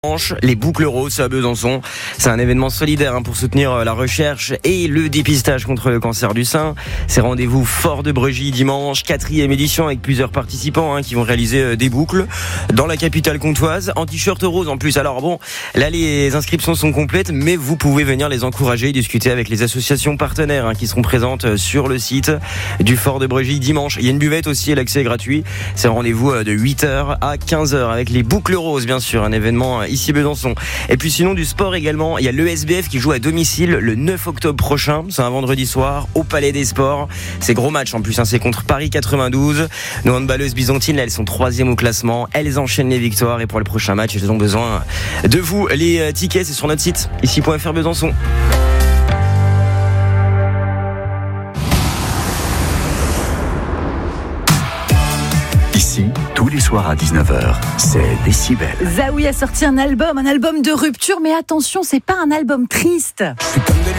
Les boucles roses à Besançon, c'est un événement solidaire pour soutenir la recherche et le dépistage contre le cancer du sein. C'est rendez-vous Fort de Brégy dimanche, 4e édition avec plusieurs participants qui vont réaliser des boucles dans la capitale comtoise en t-shirt rose en plus. Alors bon, là les inscriptions sont complètes, mais vous pouvez venir les encourager et discuter avec les associations partenaires qui seront présentes sur le site du Fort de Brégy dimanche. Il y a une buvette aussi et l'accès est gratuit. C'est un rendez-vous de 8h à 15h avec les boucles roses bien sûr, un événement ici Besançon. Et puis sinon du sport également, il y a l'ESBF qui joue à domicile le 9 octobre prochain, c'est un vendredi soir au Palais des Sports. C'est gros match en plus, c'est contre Paris 92. Nos handballeuses byzantines, elles sont 3e au classement, elles enchaînent les victoires et pour le prochain match, elles ont besoin de vous. Les tickets, c'est sur notre site ici.fr Besançon. Ici, tous les soirs à 19h, c'est Décibel. Zaouï a sorti un album de rupture, mais attention, c'est pas un album triste. Je suis comme de